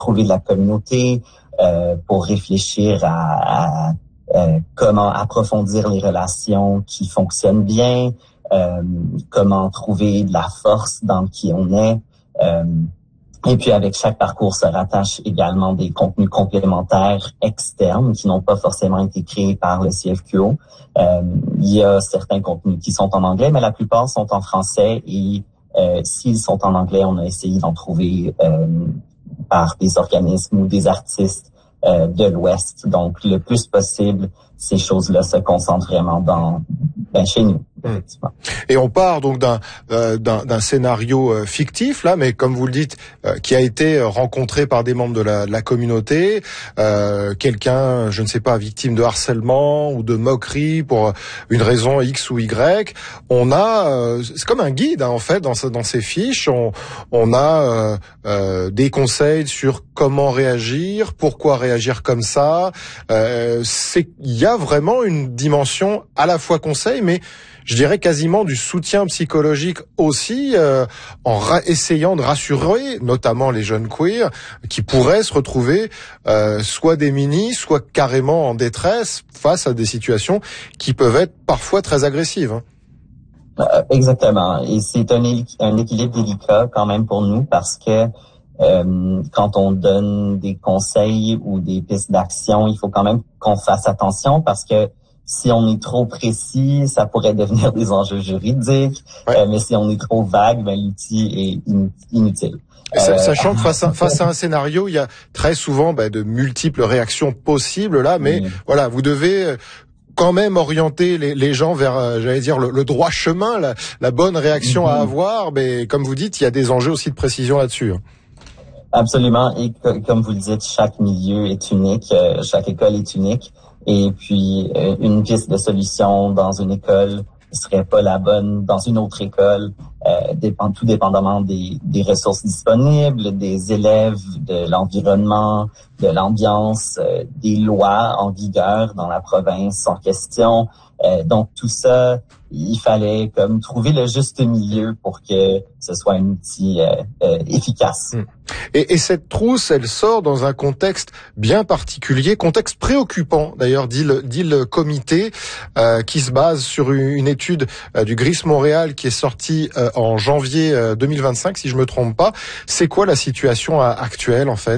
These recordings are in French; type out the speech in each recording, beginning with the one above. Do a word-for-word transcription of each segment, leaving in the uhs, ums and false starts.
trouver de la communauté, euh, pour réfléchir à, à euh, comment approfondir les relations qui fonctionnent bien, euh, comment trouver de la force dans qui on est. Euh, Et puis, avec chaque parcours se rattachent également des contenus complémentaires externes qui n'ont pas forcément été créés par le C F Q O. Euh, il y a certains contenus qui sont en anglais, mais la plupart sont en français. Et euh, s'ils sont en anglais, on a essayé d'en trouver euh, par des organismes ou des artistes euh, de l'Ouest. Donc, le plus possible, ces choses-là se concentrent vraiment dans ben, chez nous. Effectivement. Et on part donc d'un euh, d'un, d'un scénario euh, fictif là, mais comme vous le dites, euh, qui a été rencontré par des membres de la, de la communauté, euh, quelqu'un, je ne sais pas, victime de harcèlement ou de moquerie pour une raison X ou Y. On a, euh, c'est comme un guide hein, en fait dans dans ces fiches. On on a euh, euh, des conseils sur comment réagir, pourquoi réagir comme ça. Euh, c'est il y a vraiment une dimension à la fois conseil, mais je dirais quasiment du soutien psychologique aussi, euh, en ra- essayant de rassurer notamment les jeunes queers qui pourraient se retrouver euh, soit démunis, soit carrément en détresse face à des situations qui peuvent être parfois très agressives. Hein. Euh, exactement. Et c'est un, un équilibre délicat quand même pour nous parce que euh, quand on donne des conseils ou des pistes d'action, il faut quand même qu'on fasse attention parce que si on est trop précis, ça pourrait devenir des enjeux juridiques. Ouais. Euh, mais si on est trop vague, ben, l'outil est inutile. Euh, Sachant que face à, face à un scénario, il y a très souvent ben, de multiples réactions possibles là, mais oui. Voilà, vous devez quand même orienter les, les gens vers, j'allais dire, le, le droit chemin, la, la bonne réaction mm-hmm. à avoir. Mais comme vous dites, il y a des enjeux aussi de précision là-dessus. Absolument. Et comme vous le dites, chaque milieu est unique, chaque école est unique. Et puis, euh, une piste de solution dans une école serait pas la bonne dans une autre école, euh, dépend, tout dépendamment des, des ressources disponibles, des élèves, de l'environnement, de l'ambiance, euh, des lois en vigueur dans la province en question. Euh, donc, tout ça, il fallait comme trouver le juste milieu pour que ce soit un outil euh, euh, efficace. Et, et cette trousse, elle sort dans un contexte bien particulier, contexte préoccupant d'ailleurs, dit le, dit le comité, euh, qui se base sur une, une étude euh, du G R I S Montréal qui est sortie euh, en janvier euh, deux mille vingt-cinq, si je me trompe pas. C'est quoi la situation euh, actuelle en fait ?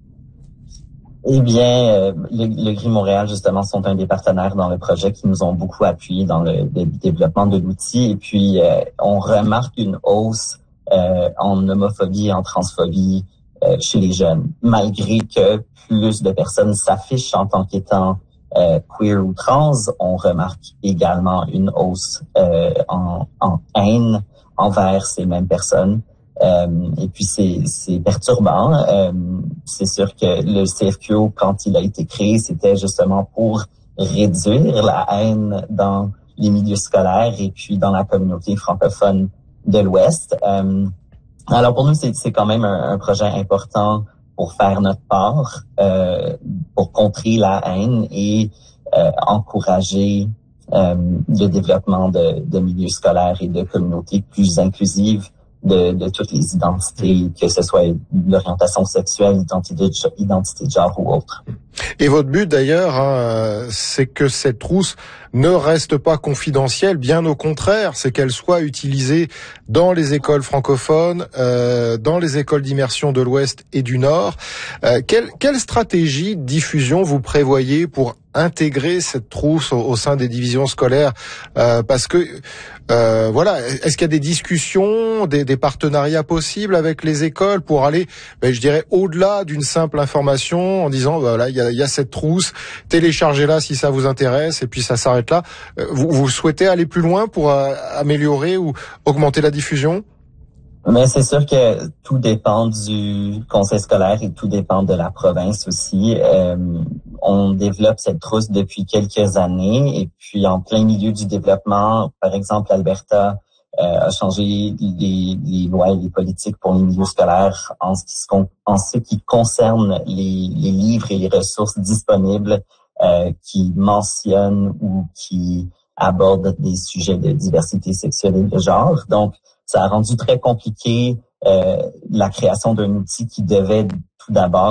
Eh bien, euh, le, le G R I Montréal, justement, sont un des partenaires dans le projet qui nous ont beaucoup appuyés dans le, le développement de l'outil. Et puis, euh, on remarque une hausse euh, en homophobie et en transphobie euh, chez les jeunes, malgré que plus de personnes s'affichent en tant qu'étant euh, queer ou trans. On remarque également une hausse euh, en, en haine envers ces mêmes personnes. Euh, et puis c'est, c'est perturbant. Euh, c'est sûr que le C F Q O, quand il a été créé, c'était justement pour réduire la haine dans les milieux scolaires et puis dans la communauté francophone de l'Ouest. Euh, alors pour nous, c'est, c'est quand même un, un projet important pour faire notre part, euh, pour contrer la haine et euh, encourager euh, le développement de, de milieux scolaires et de communautés plus inclusives de, de toutes les identités, que ce soit l'orientation sexuelle, identité de, identité de genre ou autre. Et votre but d'ailleurs, hein, c'est que cette trousse ne reste pas confidentielle, bien au contraire, c'est qu'elle soit utilisée dans les écoles francophones, euh, dans les écoles d'immersion de l'Ouest et du Nord. Euh, quelle, quelle stratégie de diffusion vous prévoyez pour intégrer cette trousse au, au sein des divisions scolaires, euh, parce que euh, voilà, est-ce qu'il y a des discussions, des, des partenariats possibles avec les écoles pour aller, ben, je dirais, au-delà d'une simple information en disant voilà, il y a, il y a cette trousse, téléchargez-la si ça vous intéresse et puis ça s'arrête là. Vous, vous souhaitez aller plus loin pour euh, améliorer ou augmenter la diffusion? Mais c'est sûr que tout dépend du conseil scolaire et tout dépend de la province aussi. Euh, on développe cette trousse depuis quelques années et puis en plein milieu du développement, par exemple, l'Alberta euh, a changé les, les lois et les politiques pour les milieux scolaires en ce qui, en ce qui concerne les, les livres et les ressources disponibles euh, qui mentionnent ou qui abordent des sujets de diversité sexuelle et de genre. Donc, ça a rendu très compliqué euh, la création d'un outil qui devait tout d'abord